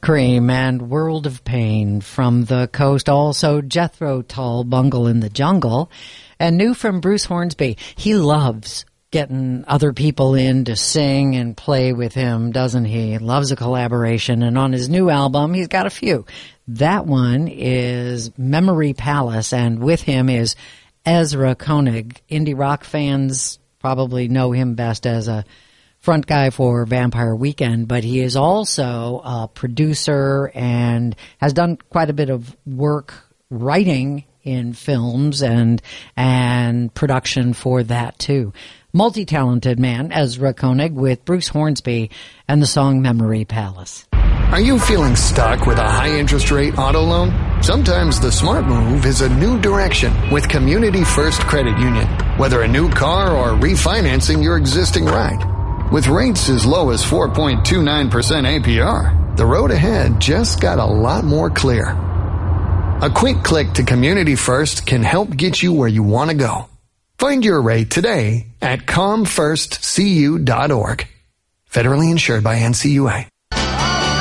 Cream and World of Pain from the coast. Also, Jethro Tull, Bungle in the Jungle. And new from Bruce Hornsby. He loves getting other people in to sing and play with him, doesn't he? Loves a collaboration. And on his new album, he's got a few. That one is Memory Palace, and with him is Ezra Koenig. Indie rock fans probably know him best as a front guy for Vampire Weekend, but he is also a producer and has done quite a bit of work writing in films and production for that too. Multi-talented man, Ezra Koenig, with Bruce Hornsby and the song Memory Palace. Are you feeling stuck with a high-interest rate auto loan? Sometimes the smart move is a new direction with Community First Credit Union. Whether a new car or refinancing your existing ride. With rates as low as 4.29% APR, the road ahead just got a lot more clear. A quick click to Community First can help get you where you want to go. Find your rate today at comfirstcu.org. Federally insured by NCUA.